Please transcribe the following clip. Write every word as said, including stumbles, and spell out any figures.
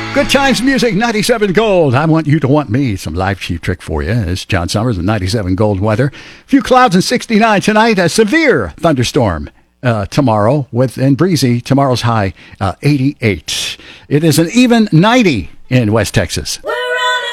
Good times music, ninety-seven Gold. I want you to want me. Some live Cheap Trick for you. It's John Summers with ninety-seven Gold weather. Few clouds and sixty-nine tonight. A severe thunderstorm uh, tomorrow with and breezy. Tomorrow's high uh, eighty-eight. It is an even ninety in West Texas.